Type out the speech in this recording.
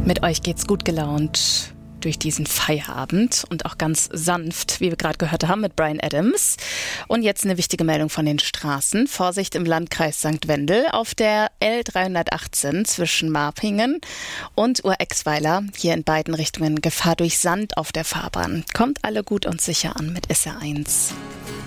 Mit euch geht's gut gelaunt durch diesen Feierabend und auch ganz sanft, wie wir gerade gehört haben, mit Bryan Adams. Und jetzt eine wichtige Meldung von den Straßen. Vorsicht im Landkreis St. Wendel auf der L318 zwischen Marpingen und Urexweiler. Hier in beiden Richtungen Gefahr durch Sand auf der Fahrbahn. Kommt alle gut und sicher an mit SR1.